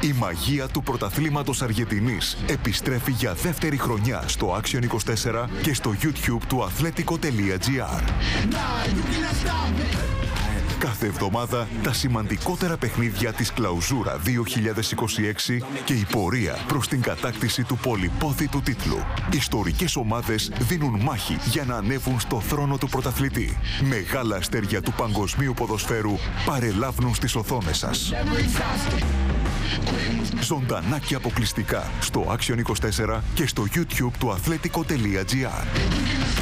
Η μαγεία του πρωταθλήματος Αργεντινής επιστρέφει για δεύτερη χρονιά στο Action 24 και στο YouTube του Athletico.gr. Κάθε εβδομάδα τα σημαντικότερα παιχνίδια της Κλαουζούρα 2026 και η πορεία προς την κατάκτηση του πολυπόθητου τίτλου. Ιστορικές ομάδες δίνουν μάχη για να ανέβουν στο θρόνο του πρωταθλητή. Μεγάλα αστέρια του παγκοσμίου ποδοσφαίρου παρελάβουν στις οθόνες σας. Ζωντανά και αποκλειστικά στο Action 24 και στο YouTube του Athletico.gr.